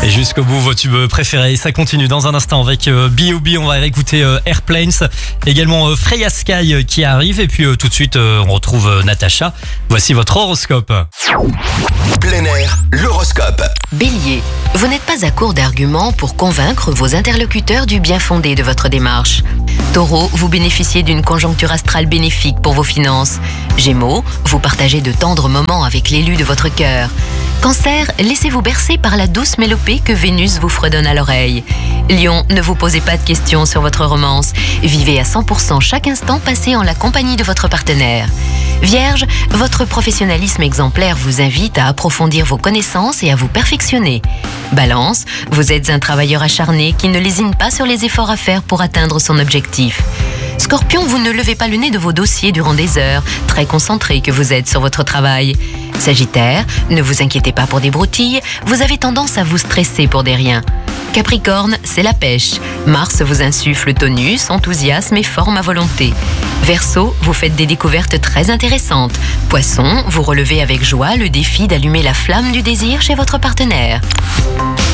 Et jusqu'au bout, vos tubes préférés. Ça continue dans un instant avec B.O.B. On va écouter Airplanes. Également Freya Sky qui arrive. Et puis tout de suite, on retrouve Natacha. Voici votre horoscope. Plein air, l'horoscope. Bélier, vous n'êtes pas à court d'arguments pour convaincre vos interlocuteurs du bien fondé de votre démarche. Taureau, vous bénéficiez d'une conjoncture astrale bénéfique pour vos finances. Gémeaux, vous partagez de tendres moments avec l'élu de votre cœur. Cancer, laissez-vous bercer par la douce mélopée que Vénus vous fredonne à l'oreille. Lion, ne vous posez pas de questions sur votre romance. Vivez à 100% chaque instant passé en la compagnie de votre partenaire. Vierge, votre professionnalisme exemplaire vous invite à approfondir vos connaissances et à vous perfectionner. Balance, vous êtes un travailleur acharné qui ne lésine pas sur les efforts à faire pour atteindre son objectif. Scorpion, vous ne levez pas le nez de vos dossiers durant des heures, très concentré que vous êtes sur votre travail. Sagittaire, ne vous inquiétez pas pour des broutilles, vous avez tendance à vous stresser pour des riens. Capricorne, c'est la pêche. Mars vous insuffle tonus, enthousiasme et forme à volonté. Verseau, vous faites des découvertes très intéressantes. Poisson, vous relevez avec joie le défi d'allumer la flamme du désir chez votre partenaire.